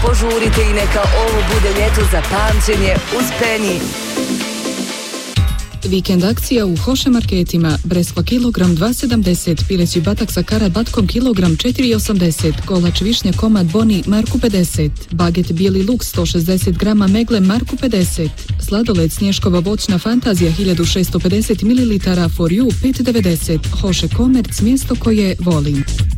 požurite i neka ovo bude ljeto za pamćenje uz Penny. Vikend akcija u Hoše marketima. Breskva kilogram 2,70, pileći batak sa karabatkom kilogram 4,80, kolač višnja komad boni marku 50, baget bijeli luk 160 grama megle marku 50, sladoled snješkova voćna fantazija 1650 ml for you 5,90. Hoše komerc, mjesto koje volim.